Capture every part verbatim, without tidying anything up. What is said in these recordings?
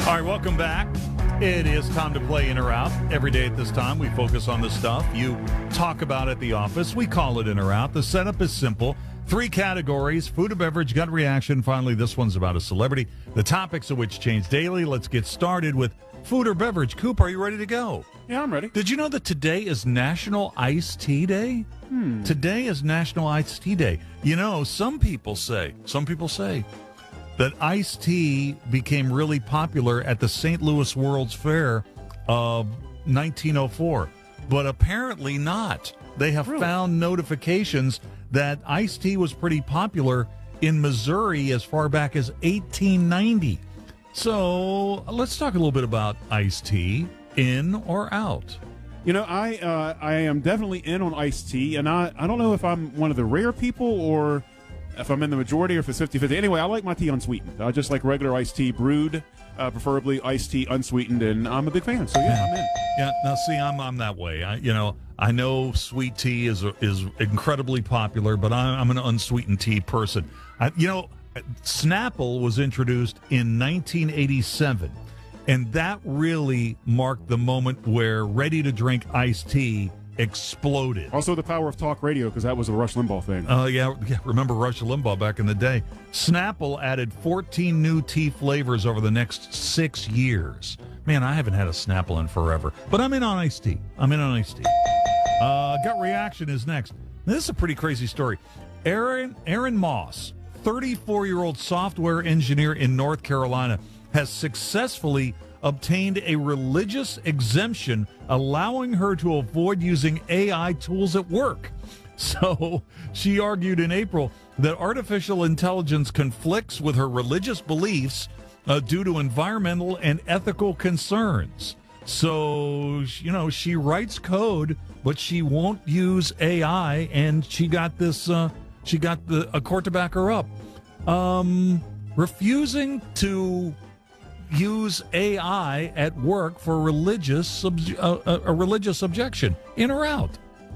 All right, welcome back. It is time to play in or out. Every day at this time, we focus on the stuff you talk about at the office. We call it in or out. The setup is simple. Three categories: food or beverage, gut reaction. Finally, this one's about a celebrity. The topics of which change daily. Let's get started with food or beverage. Coop, are you ready to go? Yeah, I'm ready. Did you know that today is National Iced Tea Day? Hmm. Today is National Iced Tea Day. You know, some people say, some people say that iced tea became really popular at the Saint Louis World's Fair of nineteen oh four, but apparently not. They have Really? found notifications that iced tea was pretty popular in Missouri as far back as eighteen ninety. So let's talk a little bit about iced tea, in or out. You know, I uh, I am definitely in on iced tea, and I, I don't know if I'm one of the rare people or if I'm in the majority or if it's fifty-fifty. Anyway, I like my tea unsweetened. I just like regular iced tea brewed, uh, preferably iced tea unsweetened, and I'm a big fan. So, yeah, I'm in. Yeah, now see, I'm I'm that way. I, you know, I know sweet tea is is incredibly popular, but I'm, I'm an unsweetened tea person. I, you know, Snapple was introduced in nineteen eighty-seven, and that really marked the moment where ready-to-drink iced tea exploded. Also, the power of talk radio, because that was a Rush Limbaugh thing. Oh, uh, yeah, yeah. Remember Rush Limbaugh back in the day? Snapple added fourteen new tea flavors over the next six years. Man, I haven't had a Snapple in forever, but I'm in on iced tea. I'm in on iced tea. Uh, gut reaction is next. Now, this is a pretty crazy story. Aaron Aaron Moss, thirty-four-year-old software engineer in North Carolina, has successfully obtained a religious exemption allowing her to avoid using A I tools at work. So she argued in April that artificial intelligence conflicts with her religious beliefs uh, due to environmental and ethical concerns. So, you know, she writes code, but she won't use A I, and she got this, uh, she got the a court to back her up. Um, refusing to use A I at work for religious sub- uh, a, a religious objection. In or out?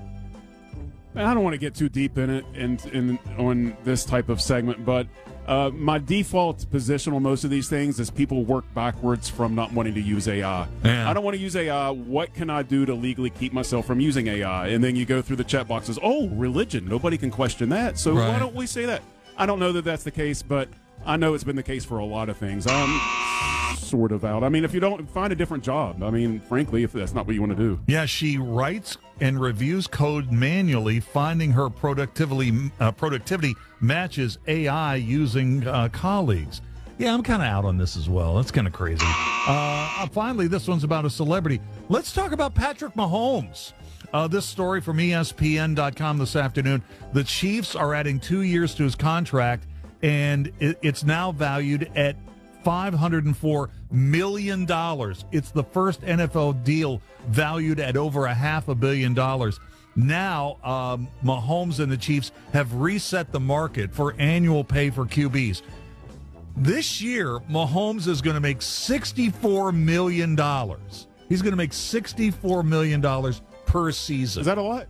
I don't want to get too deep in it in, in on this type of segment, but uh, my default position on most of these things is people work backwards from not wanting to use A I. Yeah. I don't want to use A I. What can I do to legally keep myself from using A I? And then you go through the chat boxes. Oh, religion. Nobody can question that. So Right. why don't we say that? I don't know that that's the case, but I know it's been the case for a lot of things. I'm sort of out. I mean, if you don't, find a different job. I mean, frankly, if that's not what you want to do. Yeah, she writes and reviews code manually, finding her productivity uh, productivity matches A I using uh, colleagues. Yeah, I'm kind of out on this as well. That's kind of crazy. Uh, finally, this one's about a celebrity. Let's talk about Patrick Mahomes. Uh, this story from E S P N dot com this afternoon. The Chiefs are adding two years to his contract, and it, it's now valued at five hundred four million dollars. It's the first N F L deal valued at over a half a billion dollars. Now, um, Mahomes and the Chiefs have reset the market for annual pay for Q Bs. This year, Mahomes is going to make sixty-four million dollars. He's going to make sixty-four million dollars per season. Is that a lot?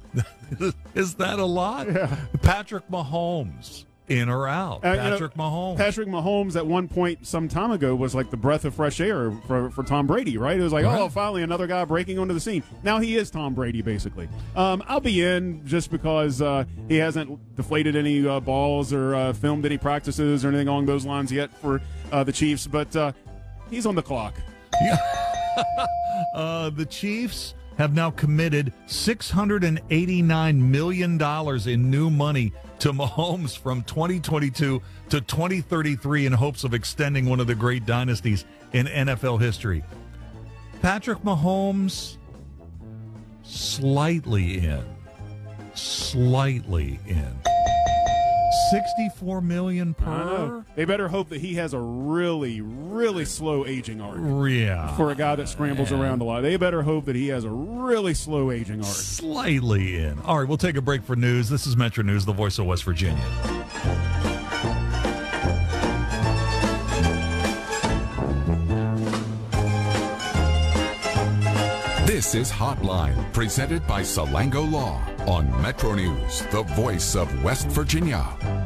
Is that a lot? Yeah. Patrick Mahomes. In or out? Uh, Patrick you know, Mahomes. Patrick Mahomes at one point some time ago was like the breath of fresh air for, for Tom Brady, right? It was like, Right. oh, finally another guy breaking onto the scene. Now he is Tom Brady, basically. Um, I'll be in just because uh, he hasn't deflated any uh, balls or uh, filmed any practices or anything along those lines yet for uh, the Chiefs, but uh, he's on the clock. Yeah. uh, the Chiefs have now committed six hundred eighty-nine million dollars in new money to Mahomes from twenty twenty-two to twenty thirty-three in hopes of extending one of the great dynasties in N F L history. Patrick Mahomes, slightly in. Slightly in. sixty-four million I know. per? They better hope that he has a really, really slow aging arc. Yeah. For a guy that scrambles around a lot. They better hope that he has a really slow aging arc. Slightly in. All right, we'll take a break for news. This is Metro News, the voice of West Virginia. This is Hotline, presented by Salango Law on Metro News, the voice of West Virginia.